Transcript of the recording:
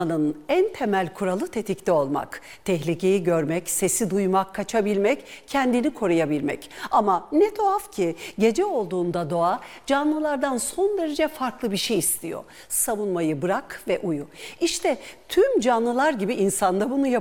Doğanın en temel kuralı tetikte olmak. Tehlikeyi görmek, sesi duymak, kaçabilmek, kendini koruyabilmek. Ama ne tuhaf ki gece olduğunda doğa canlılardan son derece farklı bir şey istiyor. Savunmayı bırak ve uyu. İşte tüm canlılar gibi insan da bunu yapıyor.